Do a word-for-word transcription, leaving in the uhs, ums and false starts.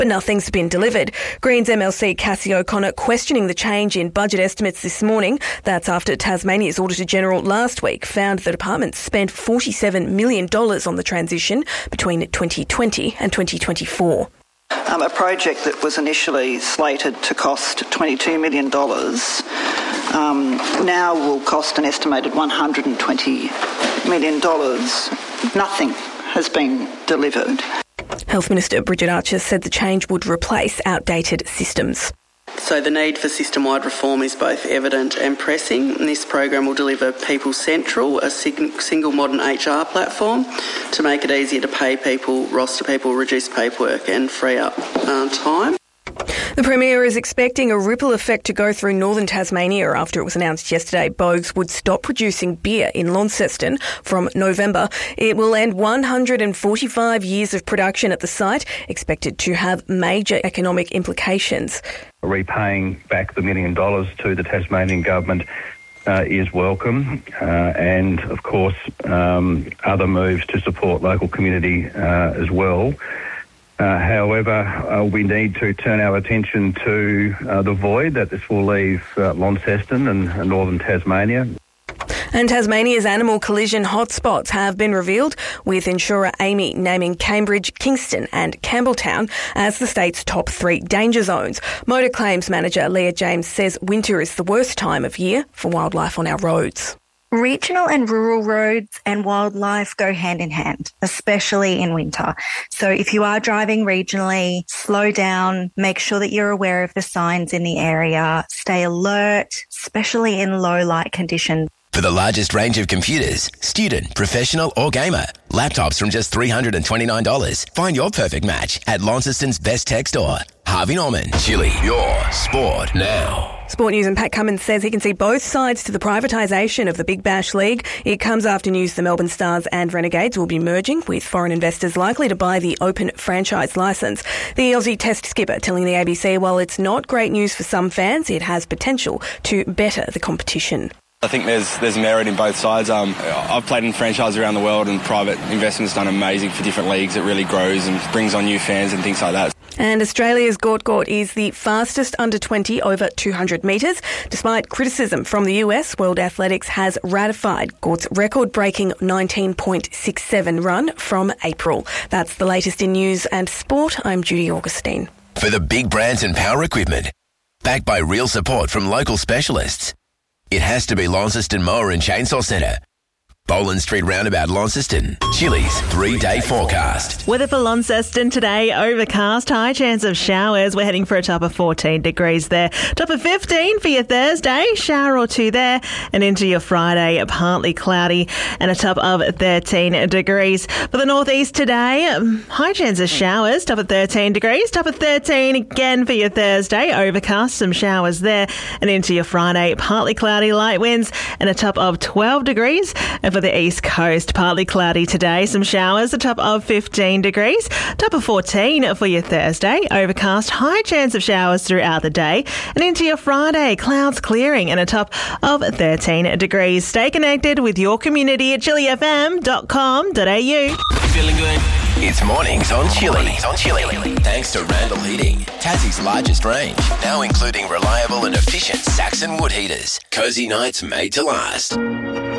but nothing's been delivered. Greens M L C Cassie O'Connor questioning the change in budget estimates this morning. That's after Tasmania's Auditor-General last week found the department spent forty-seven million dollars on the transition between twenty twenty and twenty twenty-four. Um, a project that was initially slated to cost twenty-two million dollars um, now will cost an estimated one hundred twenty million dollars. Nothing has been delivered. Health Minister Bridget Archer said the change would replace outdated systems. So the need for system-wide reform is both evident and pressing. And this program will deliver People Central, a sig- single modern H R platform to make it easier to pay people, roster people, reduce paperwork and free up uh, time. The Premier is expecting a ripple effect to go through northern Tasmania after it was announced yesterday Boag's would stop producing beer in Launceston from November. It will end one hundred forty-five years of production at the site, expected to have major economic implications. Repaying back the million dollars to the Tasmanian government uh, is welcome, uh, and of course um, other moves to support local community uh, as well. Uh, however, uh, we need to turn our attention to uh, the void that this will leave uh, Launceston and, and northern Tasmania. And Tasmania's animal collision hotspots have been revealed, with insurer A M I naming Cambridge, Kingston and Campbelltown as the state's top three danger zones. Motor claims manager Leah James says winter is the worst time of year for wildlife on our roads. Regional and rural roads and wildlife go hand in hand, especially in winter. So if you are driving regionally, slow down, make sure that you're aware of the signs in the area, stay alert, especially in low light conditions. For the largest range of computers, student, professional or gamer, laptops from just three hundred twenty-nine dollars. Find your perfect match at Launceston's best tech store. Harvey Norman, Chili, your sport now. Sport News and Pat Cummins says he can see both sides to the privatisation of the Big Bash League. It comes after news the Melbourne Stars and Renegades will be merging, with foreign investors likely to buy the Open franchise licence. The Aussie Test skipper telling the A B C while it's not great news for some fans, it has potential to better the competition. I think there's there's merit in both sides. Um, I've played in franchise around the world, and private investment's done amazing for different leagues. It really grows and brings on new fans and things like that. And Australia's Gort Gort is the fastest under twenty over two hundred metres. Despite criticism from the U S, World Athletics has ratified Gort's record-breaking nineteen point six seven run from April. That's the latest in news and sport. I'm Judy Augustine. For the big brands and power equipment, backed by real support from local specialists, it has to be Launceston Mower and Chainsaw Centre. Boland Street Roundabout, Launceston. Chili's three-day forecast. Weather for Launceston today, overcast, high chance of showers. We're heading for a top of fourteen degrees there. Top of fifteen for your Thursday, shower or two there. And into your Friday, partly cloudy and a top of thirteen degrees. For the northeast today, high chance of showers, top of thirteen degrees. Top of thirteen again for your Thursday, overcast, some showers there. And into your Friday, partly cloudy, light winds and a top of twelve degrees. And for the east coast, partly cloudy today, some showers, a top of fifteen degrees, top of fourteen for your Thursday, overcast, high chance of showers throughout the day, and into your Friday, clouds clearing and a top of thirteen degrees. Stay connected with your community at chili f m dot com dot a u. Feeling good? It's mornings on Chili. Mornings on Chili. Thanks to Randall Heating, Tassie's largest range, now including reliable and efficient Saxon wood heaters. Cozy nights made to last.